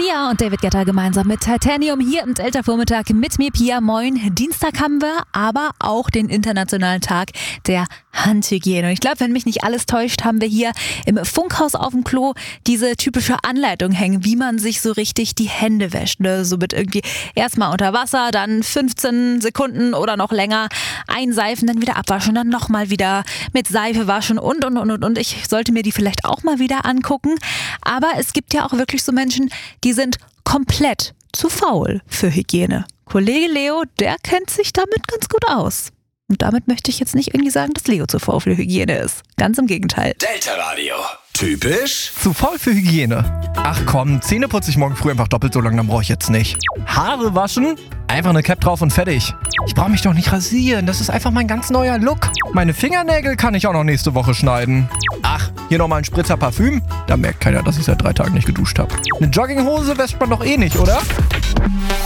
Sia und David Guetta gemeinsam mit Titanium hier im Delta-Vormittag mit mir, Pia. Moin. Dienstag haben wir aber auch den Internationalen Tag der Handhygiene. Und ich glaube, wenn mich nicht alles täuscht, haben wir hier im Funkhaus auf dem Klo diese typische Anleitung hängen, wie man sich so richtig die Hände wäscht. Ne? So mit irgendwie erstmal unter Wasser, dann 15 Sekunden oder noch länger einseifen, dann wieder abwaschen, dann nochmal wieder mit Seife waschen und. Ich sollte mir die vielleicht auch mal wieder angucken. Aber es gibt ja auch wirklich so Menschen, die sind komplett zu faul für Hygiene. Kollege Leo, der kennt sich damit ganz gut aus. Und damit möchte ich jetzt nicht irgendwie sagen, dass Leo zu faul für Hygiene ist. Ganz im Gegenteil. Delta Radio. Typisch zu faul für Hygiene. Ach komm, Zähne putze ich morgen früh einfach doppelt so lang, dann brauche ich jetzt nicht. Haare waschen? Einfach eine Cap drauf und fertig. Ich brauche mich doch nicht rasieren, das ist einfach mein ganz neuer Look. Meine Fingernägel kann ich auch noch nächste Woche schneiden. Ach, hier nochmal ein Spritzer Parfüm? Da merkt keiner, dass ich seit 3 Tagen nicht geduscht habe. Eine Jogginghose wäscht man doch eh nicht, oder?